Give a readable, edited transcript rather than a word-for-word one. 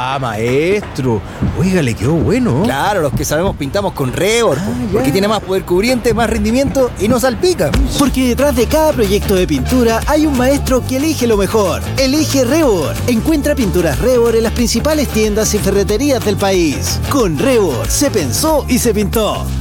Ah, maestro. Oiga, le quedó bueno. Claro, los que sabemos pintamos con Rebord, porque tiene más poder cubriente, más rendimiento y no salpica. Porque detrás de cada proyecto de pintura hay un maestro que elige lo mejor. Elige Rebord. Encuentra pinturas Rebord en las principales tiendas y ferreterías del país. Con Rebord se pensó y se pintó.